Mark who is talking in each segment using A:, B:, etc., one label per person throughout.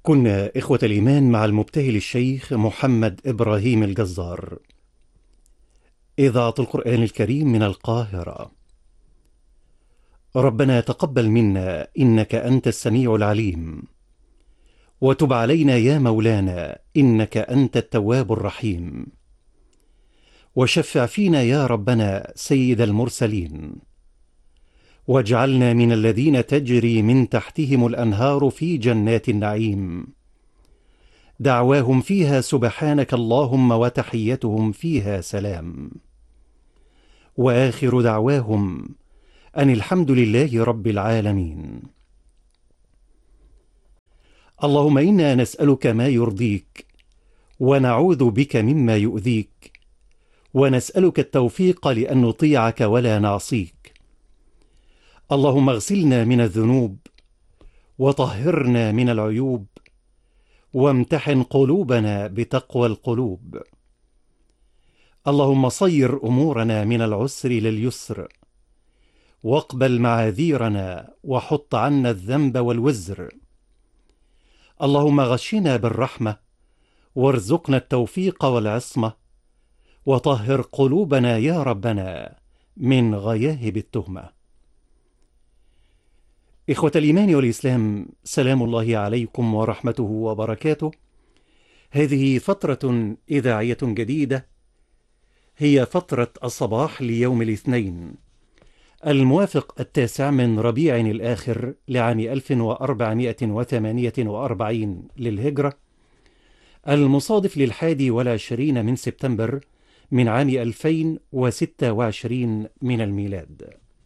A: كنا إخوة الإيمان مع المبتهل الشيخ محمد إبراهيم الجزار. إذاعة القرآن الكريم من القاهرة. ربنا تقبل منا إنك أنت السميع العليم، وتب علينا يا مولانا إنك أنت التواب الرحيم، وشفع فينا يا ربنا سيد المرسلين، واجعلنا من الذين تجري من تحتهم الأنهار في جنات النعيم، دعواهم فيها سبحانك اللهم وتحيتهم فيها سلام، وآخر دعواهم أن الحمد لله رب العالمين. اللهم إنا نسألك ما يرضيك، ونعوذ بك مما يؤذيك، ونسألك التوفيق لأن نطيعك ولا نعصيك. اللهم اغسلنا من الذنوب، وطهرنا من العيوب، وامتحن قلوبنا بتقوى القلوب. اللهم صير أمورنا من العسر لليسر، واقبل معاذيرنا، وحط عنا الذنب والوزر. اللهم غشنا بالرحمة، وارزقنا التوفيق والعصمة، وطهر قلوبنا يا ربنا من غياهب التهمة. إخوة الإيمان والإسلام، سلام الله عليكم ورحمته وبركاته. هذه فترة إذاعية جديدة، هي فترة الصباح ليوم الاثنين الموافق 9 من ربيع الآخر لعام 1448 للهجرة، المصادف ل21 من سبتمبر من عام 2026 من الميلاد.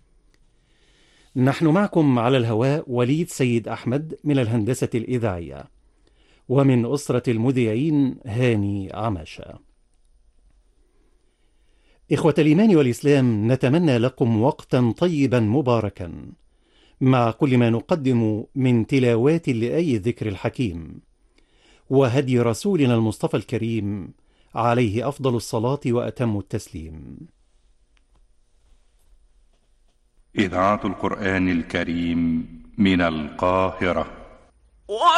A: نحن معكم على الهواء وليد سيد أحمد من الهندسة الإذاعية، ومن أسرة المذيعين هاني عماشة. إخوة الإيمان والإسلام، نتمنى لكم وقتا طيبا مباركا مع كل ما نقدم من تلاوات لآي الذكر الحكيم وهدي رسولنا المصطفى الكريم عليه أفضل الصلاة وأتم التسليم.
B: إذاعة القرآن الكريم من القاهرة.